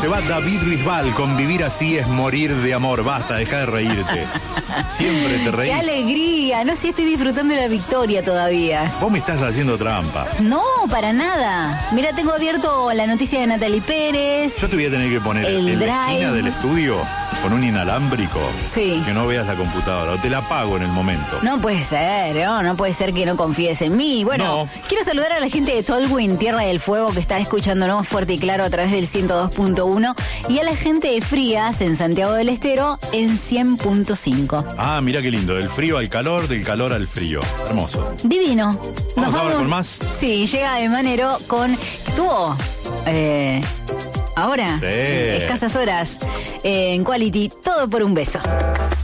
Se va David Bisbal, convivir así es morir de amor. Basta, deja de reírte. Siempre te reís. ¡Qué alegría! No sé si estoy disfrutando de la victoria todavía. Vos me estás haciendo trampa. No, para nada. Mira, tengo abierto la noticia de Natalie Pérez. Yo te voy a tener que poner El en la Drive. esquina del estudio con un inalámbrico. Sí. Que no veas la computadora. O te la apago en el momento. No puede ser, no puede ser que no confíes en mí. Bueno, No. quiero saludar a la gente de Tolwyn, Tierra del Fuego, que está escuchándonos fuerte y claro a través del 102.1, y a la gente de Frías, en Santiago del Estero, en 100.5. Ah, mira qué lindo. Del frío al calor, del calor al frío. Hermoso. Divino. ¿Vamos ahora con más? Sí, llega de Manero con... Estuvo... ahora, Sí. escasas horas, en Quality, todo por un beso.